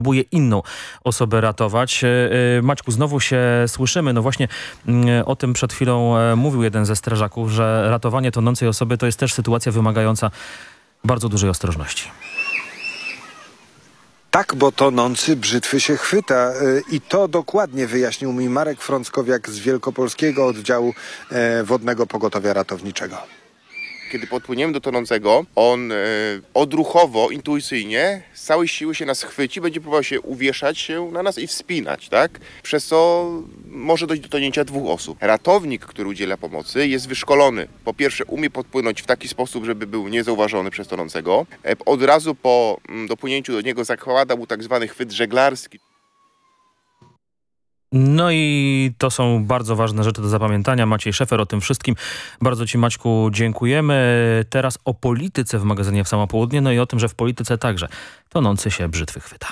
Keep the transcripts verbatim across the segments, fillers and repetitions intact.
próbuje inną osobę ratować. Maćku, znowu się słyszymy. No właśnie o tym przed chwilą mówił jeden ze strażaków, że ratowanie tonącej osoby to jest też sytuacja wymagająca bardzo dużej ostrożności. Tak, bo tonący brzytwy się chwyta i to dokładnie wyjaśnił mi Marek Frąckowiak z Wielkopolskiego Oddziału Wodnego Pogotowia Ratowniczego. Kiedy podpłyniemy do tonącego, on e, odruchowo, intuicyjnie z całej siły się nas chwyci, będzie próbował się uwieszać się na nas i wspinać, tak? Przez co może dojść do tonięcia dwóch osób. Ratownik, który udziela pomocy, jest wyszkolony. Po pierwsze, umie podpłynąć w taki sposób, żeby był niezauważony przez tonącego. E, od razu po m, dopłynięciu do niego zakłada mu tak zwany chwyt żeglarski. No i to są bardzo ważne rzeczy do zapamiętania. Maciej Szefer o tym wszystkim. Bardzo Ci, Maćku, dziękujemy. Teraz o polityce w magazynie W Samo Południe, no i o tym, że w polityce także tonący się brzytwy chwyta.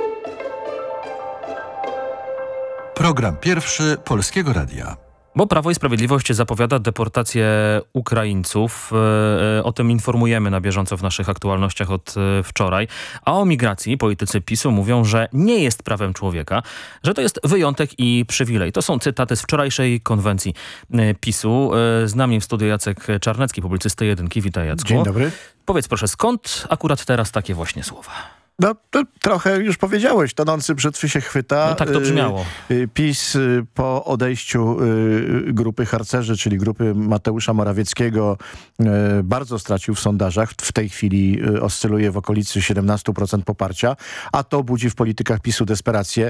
Program pierwszy Polskiego Radia. Bo Prawo i Sprawiedliwość zapowiada deportację Ukraińców. O tym informujemy na bieżąco w naszych aktualnościach od wczoraj. A o migracji politycy PiSu mówią, że nie jest prawem człowieka, że to jest wyjątek i przywilej. To są cytaty z wczorajszej konwencji PiSu. Z nami w studiu Jacek Czarnecki, publicysta Jedynki. Witaj, Jacku. Dzień dobry. Powiedz proszę, skąd akurat teraz takie właśnie słowa? No, to trochę już powiedziałeś, tonący brzytwy się chwyta. No tak to brzmiało. PiS po odejściu grupy harcerzy, czyli grupy Mateusza Morawieckiego, bardzo stracił w sondażach. W tej chwili oscyluje w okolicy siedemnaście procent poparcia, a to budzi w politykach PiSu desperację.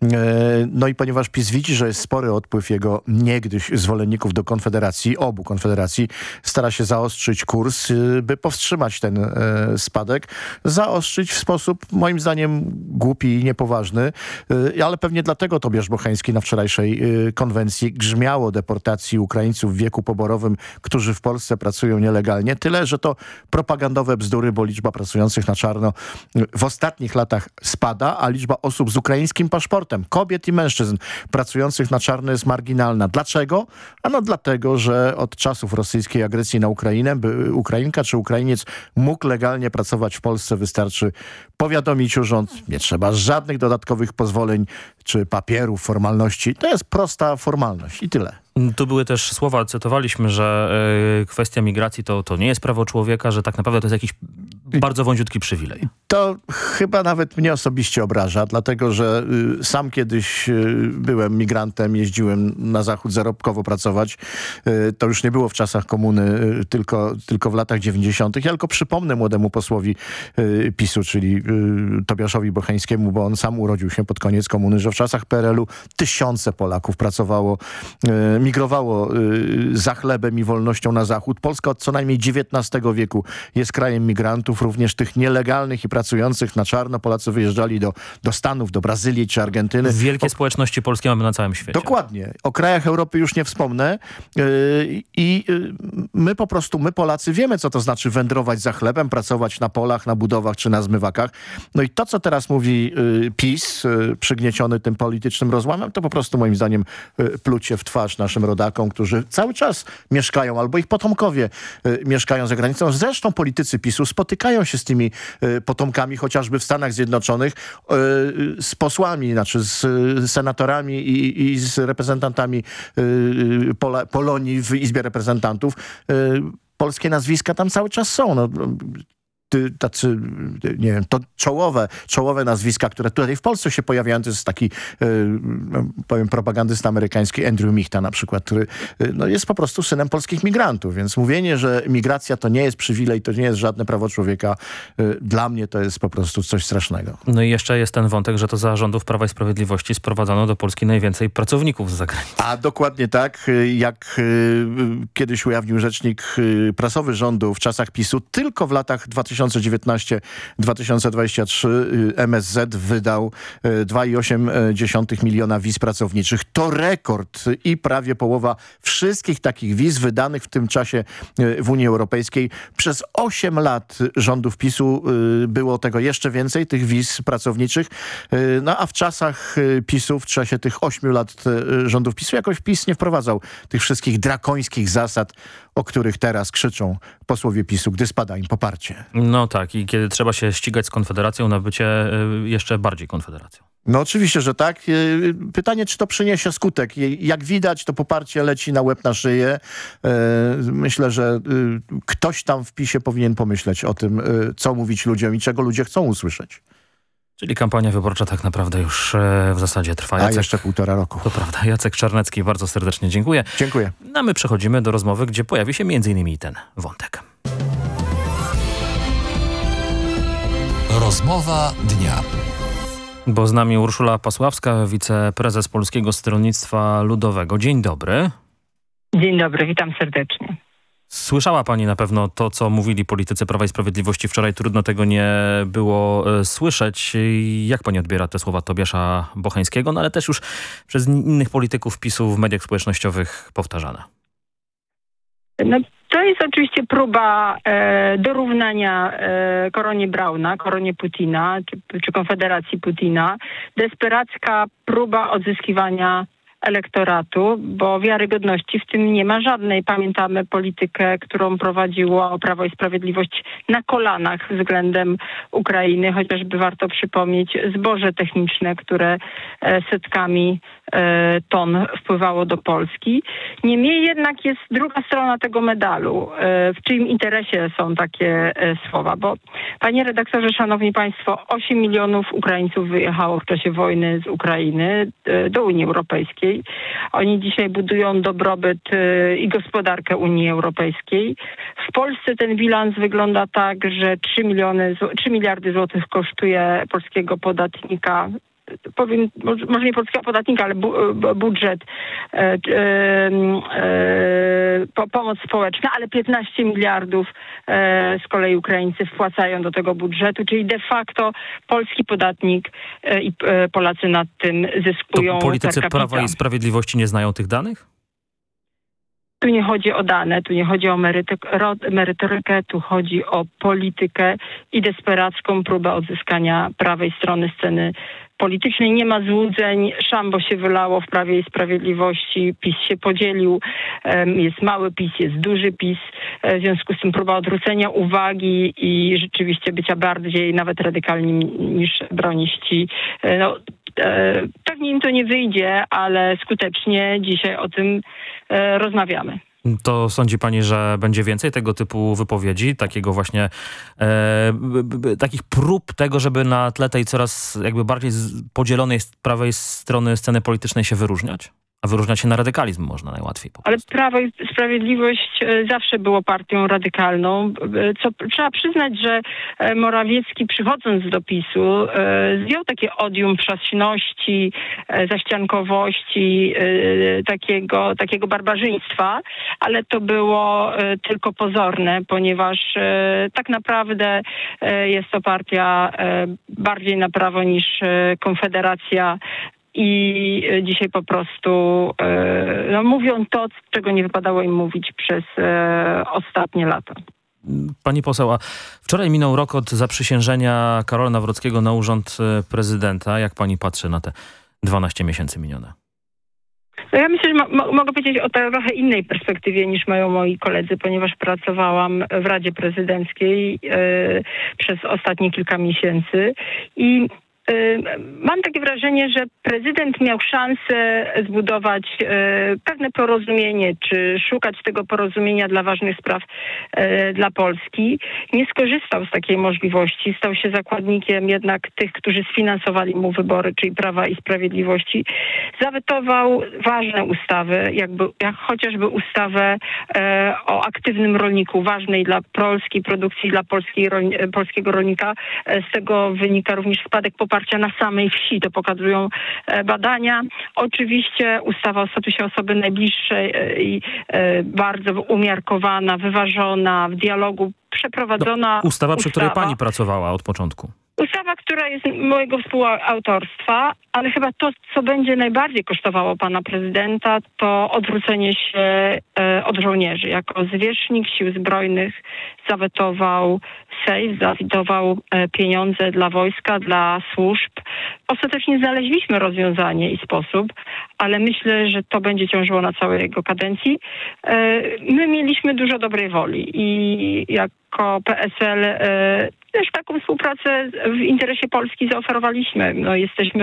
No i ponieważ PiS widzi, że jest spory odpływ jego niegdyś zwolenników do Konfederacji, obu Konfederacji, stara się zaostrzyć kurs, by powstrzymać ten spadek, zaostrzyć w sposób moim zdaniem głupi i niepoważny, ale pewnie dlatego Tobiasz Bocheński na wczorajszej konwencji grzmiał o deportacji Ukraińców w wieku poborowym, którzy w Polsce pracują nielegalnie. Tyle, że to propagandowe bzdury, bo liczba pracujących na czarno w ostatnich latach spada, a liczba osób z ukraińskim paszportem, kobiet i mężczyzn pracujących na czarno jest marginalna. Dlaczego? Ano dlatego, że od czasów rosyjskiej agresji na Ukrainę, by Ukrainka czy Ukrainiec mógł legalnie pracować w Polsce, wystarczy powiadomić urząd, nie trzeba żadnych dodatkowych pozwoleń czy papierów, formalności. To jest prosta formalność i tyle. Tu były też słowa, cytowaliśmy, że y, kwestia migracji to, to nie jest prawo człowieka, że tak naprawdę to jest jakiś bardzo wąziutki przywilej. To chyba nawet mnie osobiście obraża, dlatego że y, sam kiedyś y, byłem migrantem, jeździłem na zachód zarobkowo pracować. Y, to już nie było w czasach komuny, y, tylko, tylko w latach dziewięćdziesiątych. Ja tylko przypomnę młodemu posłowi y, PiSu, czyli y, Tobiaszowi Bocheńskiemu, bo on sam urodził się pod koniec komuny, że w czasach P R L u tysiące Polaków pracowało, y, migrowało y, za chlebem i wolnością na zachód. Polska od co najmniej dziewiętnastego wieku jest krajem migrantów, również tych nielegalnych i pracujących na czarno. Polacy wyjeżdżali do, do Stanów, do Brazylii czy Argentyny. Wielkie o... społeczności polskie mamy na całym świecie. Dokładnie. O krajach Europy już nie wspomnę. Yy, I yy, my po prostu, my Polacy wiemy, co to znaczy wędrować za chlebem, pracować na polach, na budowach czy na zmywakach. No i to, co teraz mówi yy, PiS, yy, przygnieciony tym politycznym rozłamem, to po prostu moim zdaniem yy, plucie w twarz naszym rodakom, którzy cały czas mieszkają, albo ich potomkowie yy, mieszkają za granicą. Zresztą politycy PiSu spotykają się z tymi y, potomkami, chociażby w Stanach Zjednoczonych, y, z posłami, znaczy z y, senatorami i, i z reprezentantami y, Pola, Polonii w Izbie Reprezentantów. Y, polskie nazwiska tam cały czas są. No, tacy, nie wiem, to czołowe, czołowe nazwiska, które tutaj w Polsce się pojawiają, to jest taki, powiem, propagandysta amerykański Andrew Michta na przykład, który no, jest po prostu synem polskich migrantów, więc mówienie, że migracja to nie jest przywilej, to nie jest żadne prawo człowieka, dla mnie to jest po prostu coś strasznego. No i jeszcze jest ten wątek, że to za rządów Prawa i Sprawiedliwości sprowadzano do Polski najwięcej pracowników z zagranicy. A dokładnie tak, jak kiedyś ujawnił rzecznik prasowy rządu w czasach PiSu, tylko w latach dwa tysiące dziewiętnasty do dwa tysiące dwudziestego trzeciego M S Z wydał dwa i osiem miliona wiz pracowniczych. To rekord i prawie połowa wszystkich takich wiz wydanych w tym czasie w Unii Europejskiej. Przez osiem lat rządów PiSu było tego jeszcze więcej, tych wiz pracowniczych. No a w czasach PiSu, w czasie tych ośmiu lat rządów PiSu, jakoś PiS nie wprowadzał tych wszystkich drakońskich zasad, o których teraz krzyczą posłowie PiSu, gdy spada im poparcie. No tak, i kiedy trzeba się ścigać z Konfederacją, na bycie y, jeszcze bardziej Konfederacją. No oczywiście, że tak. Y, Pytanie, czy to przyniesie skutek. Y, Jak widać, to poparcie leci na łeb na szyję. Y, Myślę, że y, ktoś tam w PiSie powinien pomyśleć o tym, y, co mówić ludziom i czego ludzie chcą usłyszeć. Czyli kampania wyborcza tak naprawdę już e, w zasadzie trwa. A Jacek, jeszcze półtora roku. to prawda. Jacek Czarnecki, bardzo serdecznie dziękuję. Dziękuję. No a my przechodzimy do rozmowy, gdzie pojawi się między innymi ten wątek. Rozmowa dnia. Bo z nami Urszula Pasławska, wiceprezes Polskiego Stronnictwa Ludowego. Dzień dobry. Dzień dobry, witam serdecznie. Słyszała pani na pewno to, co mówili politycy Prawa i Sprawiedliwości wczoraj. Trudno tego nie było e, słyszeć. Jak pani odbiera te słowa Tobiasza Bocheńskiego, no ale też już przez innych polityków PiSu w mediach społecznościowych powtarzane? No, to jest oczywiście próba e, dorównania e, koronie Brauna, koronie Putina, czy, czy Konfederacji Putina. Desperacka próba odzyskiwania elektoratu, bo wiarygodności w tym nie ma żadnej. Pamiętamy politykę, którą prowadziło Prawo i Sprawiedliwość na kolanach względem Ukrainy, chociażby warto przypomnieć zboże techniczne, które setkami ton wpływało do Polski. Niemniej jednak jest druga strona tego medalu. W czyim interesie są takie słowa? Bo panie redaktorze, szanowni państwo, osiem milionów Ukraińców wyjechało w czasie wojny z Ukrainy do Unii Europejskiej. Oni dzisiaj budują dobrobyt i gospodarkę Unii Europejskiej. W Polsce ten bilans wygląda tak, że trzy miliony, trzy miliardy złotych kosztuje polskiego podatnika, powiem, może nie polskiego podatnika, ale bu, budżet, e, e, e, po, pomoc społeczna, ale piętnaście miliardów e, z kolei Ukraińcy wpłacają do tego budżetu, czyli de facto polski podatnik e, i e, Polacy nad tym zyskują. To politycy per capita. Prawa i Sprawiedliwości nie znają tych danych? Tu nie chodzi o dane, tu nie chodzi o meryty- merytorykę, tu chodzi o politykę i desperacką próbę odzyskania prawej strony sceny politycznej. Nie ma złudzeń, szambo się wylało w Prawie i Sprawiedliwości, PiS się podzielił, jest mały PiS, jest duży PiS, w związku z tym próba odwrócenia uwagi i rzeczywiście bycia bardziej nawet radykalni niż broniści. No, pewnie im to nie wyjdzie, ale skutecznie dzisiaj o tym rozmawiamy. To sądzi pani, że będzie więcej tego typu wypowiedzi, takiego właśnie e, b, b, takich prób tego, żeby na tle tej coraz jakby bardziej z, podzielonej z prawej strony sceny politycznej się wyróżniać? A wyróżniać się na radykalizm można najłatwiej. Po Ale Prawo i Sprawiedliwość zawsze było partią radykalną. Co trzeba przyznać, że Morawiecki, przychodząc do PiSu, zdjął takie odium przaśności, zaściankowości, takiego, takiego barbarzyństwa, ale to było tylko pozorne, ponieważ tak naprawdę jest to partia bardziej na prawo niż Konfederacja. I dzisiaj po prostu no, mówią to, czego nie wypadało im mówić przez e, ostatnie lata. Pani poseł, a wczoraj minął rok od zaprzysiężenia Karola Nawrockiego na urząd prezydenta. Jak pani patrzy na te dwanaście miesięcy minione? No ja myślę, że mo- mo- mogę powiedzieć o trochę innej perspektywie niż mają moi koledzy, ponieważ pracowałam w Radzie Prezydenckiej e, przez ostatnie kilka miesięcy i mam takie wrażenie, że prezydent miał szansę zbudować e, pewne porozumienie, czy szukać tego porozumienia dla ważnych spraw e, dla Polski. Nie skorzystał z takiej możliwości. Stał się zakładnikiem jednak tych, którzy sfinansowali mu wybory, czyli Prawa i Sprawiedliwości. Zawetował ważne ustawy, jakby, jak chociażby ustawę e, o aktywnym rolniku, ważnej dla polskiej produkcji, dla polskiej, polskiego rolnika. E, z tego wynika również spadek poparcia na samej wsi, to pokazują badania. Oczywiście ustawa o statusie osoby najbliższej i bardzo umiarkowana, wyważona, w dialogu przeprowadzona. No, ustawa, przy ustawa. której pani pracowała od początku. Ustawa, która jest mojego współautorstwa, ale chyba to, co będzie najbardziej kosztowało pana prezydenta, to odwrócenie się e, od żołnierzy. Jako zwierzchnik sił zbrojnych zawetował sejf, zawetował e, pieniądze dla wojska, dla służb. Ostatecznie znaleźliśmy rozwiązanie i sposób, ale myślę, że to będzie ciążyło na całej jego kadencji. E, my mieliśmy dużo dobrej woli i jak jako P S L e, też taką współpracę w interesie Polski zaoferowaliśmy. No, jesteśmy